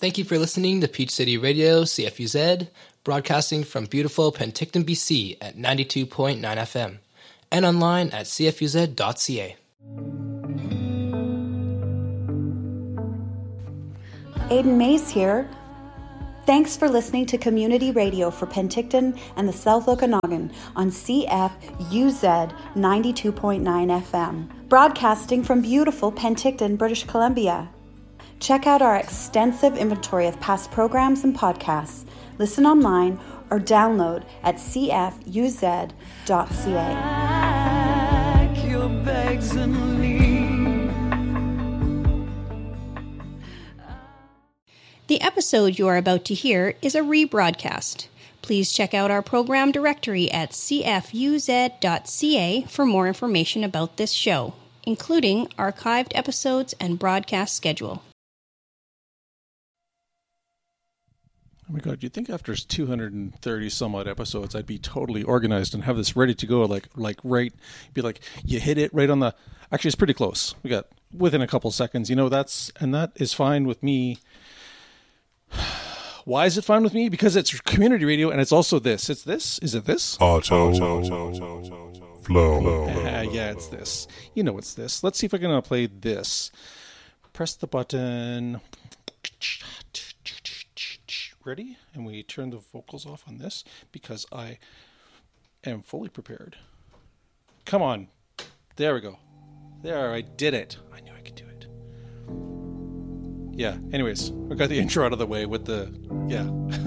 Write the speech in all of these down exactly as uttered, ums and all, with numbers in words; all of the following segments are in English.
Thank you for listening to Peach City Radio, C F U Z, broadcasting from beautiful Penticton, B C at ninety-two point nine F M, and online at c f u z dot c a. Aidan Mays here. Thanks for listening to Community Radio for Penticton and the South Okanagan on C F U Z ninety-two point nine F M, broadcasting from beautiful Penticton, British Columbia. Check out our extensive inventory of past programs and podcasts. Listen online or download at c f u z dot c a. The episode you are about to hear is a rebroadcast. Please check out our program directory at c f u z dot c a for more information about this show, including archived episodes and broadcast schedule. Oh my God, you'd think after two hundred thirty some odd episodes, I'd be totally organized and have this ready to go, like, like right, be like, you hit it right on the, actually it's pretty close. We got within a couple seconds, you know, that's, and that is fine with me. Why is it fine with me? Because it's community radio and it's also this. It's this? Is it this? Auto, flow. Uh, yeah, it's this. You know it's this. Let's see if I can uh, play this. Press the button. Ready? And we turn the vocals off on this because I am fully prepared. Come on. There we go. There, I did it. I knew I could do it. Yeah, anyways, I got the intro out of the way with the, yeah.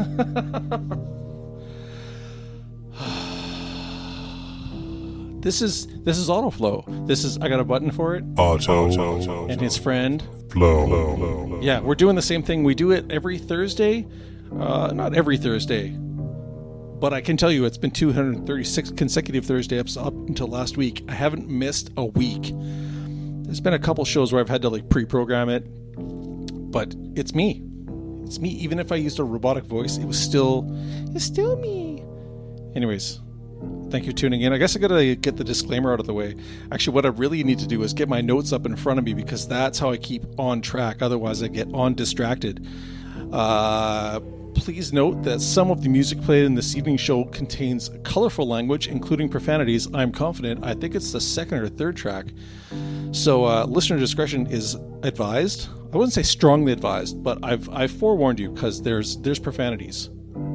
This is, this is Autoflow. This is, I got a button for it. Auto, and his friend. Flow. Yeah, we're doing the same thing. We do it every Thursday. Uh, not every Thursday, but I can tell you it's been two hundred thirty-six consecutive Thursday episodes up until last week. I haven't missed a week. There's been a couple shows where I've had to like pre-program it, but it's me. It's me. Even if I used a robotic voice, it was still, it's still me. Anyways, thank you for tuning in. I guess I gotta get the disclaimer out of the way. Actually, what I really need to do is get my notes up in front of me because that's how I keep on track. Otherwise, I get on distracted. Uh, please note that some of the music played in this evening's show contains colorful language, including profanities. I'm confident. I think it's the second or third track. So uh, listener discretion is advised. I wouldn't say strongly advised, but I've I've forewarned you because there's there's profanities.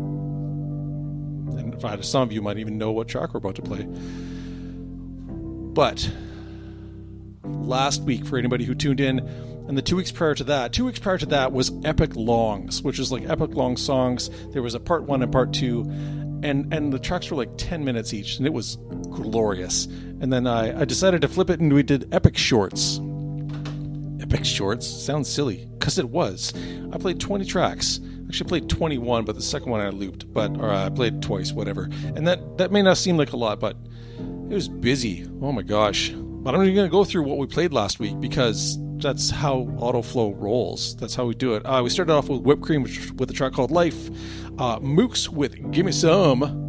And in fact, some of you might even know what track we're about to play. But last week, for anybody who tuned in, and the two weeks prior to that, two weeks prior to that was Epic Longs, which is like epic long songs. There was a part one and part two, and and the tracks were like ten minutes each, and it was glorious. And then I, I decided to flip it, and we did Epic Shorts. Epic Shorts sounds silly, because it was. I played twenty tracks. Actually, I played twenty-one, but the second one I looped, but or I played twice, whatever. And that that may not seem like a lot, but it was busy. Oh my gosh! But I'm going to go through what we played last week because that's how Autoflow rolls. That's how we do it. Uh, we started off with Whipped Cream which, with a track called Life. Uh, Mooks with Gimme Some.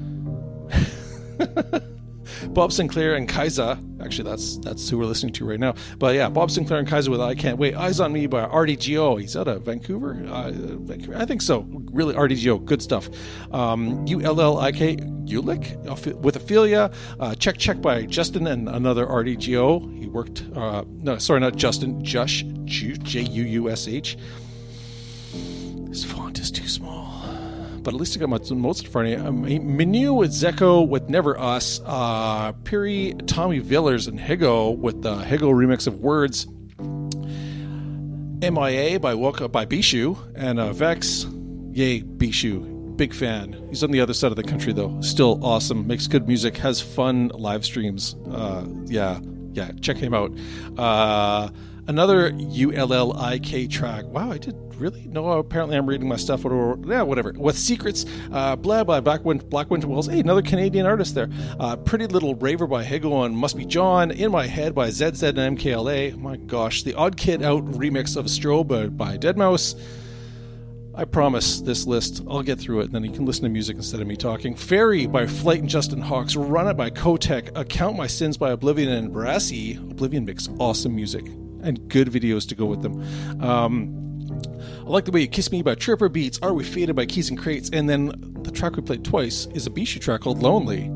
Bob Sinclair and Kaiser. Actually, that's that's who we're listening to right now. But yeah, Bob Sinclair and Kaiser with I Can't Wait. Eyes on Me by R D G O. He's out of Vancouver? Uh, Vancouver? I think so. Really, R D G O. Good stuff. Um, U L L I K, Ulick with Ophelia. Uh, Check Check by Justin and another R D G O. He worked, uh, no, sorry, not Justin, Jush, J U U S H. His font is too small. But at least I got my notes in front of you. Um, Menu with Zeko with Never Us. Uh, Piri, Tommy Villers, and Higo with the Higo remix of Words. M I A by Woke by Bishu. And uh, Vex. Yay, Bishu. Big fan. He's on the other side of the country, though. Still awesome. Makes good music. Has fun live streams. Uh, yeah. Yeah, check him out. Uh, another U L L I K track. Wow, I did really? No, apparently I'm reading my stuff. Or, yeah, whatever. With Secrets, uh, Blah by Black, Win- Black Winter Wells. Hey, another Canadian artist there. Uh, Pretty Little Raver by Higo and Must Be John. In My Head by Z Z and M K L A. My gosh. The Odd Kid Out remix of Strobe by, by deadmau five. I promise this list, I'll get through it, and then you can listen to music instead of me talking. Fairy by Flight and Justin Hawks. Run It by Kotek. Account My Sins by Oblivion and Brassy. Oblivion makes awesome music and good videos to go with them. Um, I Like the Way You Kiss Me by Tripper Beats, Are We Faded by Keys and Crates, and then the track we played twice is a Bishu track called Lonely.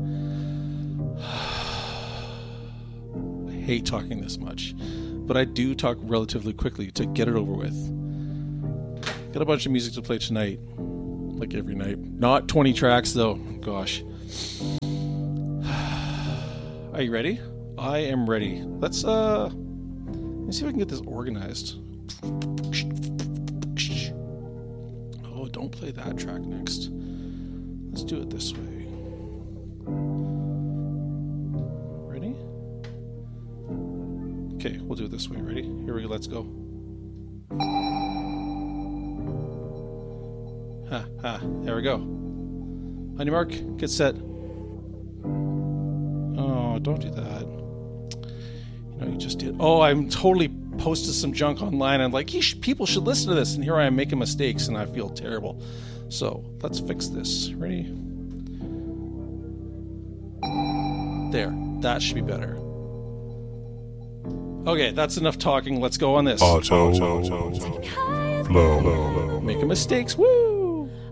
I hate talking this much, but I do talk relatively quickly to get it over with. Got a bunch of music to play tonight, like every night. Not twenty tracks though, gosh. Are you ready? I am ready. Let's uh, let's see if I can get this organized. Oh, don't play that track next. Let's do it this way. Ready? Okay, we'll do it this way. Ready? Here we go. Let's go. Ha ha. There we go. On your mark, get set. Oh, don't do that. You know, you just did. Oh, I'm totally posted some junk online. I'm like, sh- people should listen to this. And here I am making mistakes, and I feel terrible. So let's fix this. Ready? There. That should be better. Okay, that's enough talking. Let's go on this. Auto, Auto, Auto, Flow. Making mistakes. Woo!